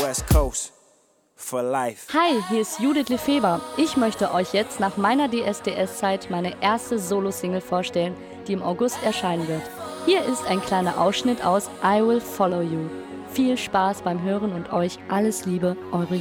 West Coast for life. Hi, hier ist Judith Lefeber. Ich möchte euch jetzt nach meiner DSDS-Zeit meine erste Solo-Single vorstellen, die im August erscheinen wird. Hier ist ein kleiner Ausschnitt aus I Will Follow You. Viel Spaß beim Hören und euch alles Liebe, eure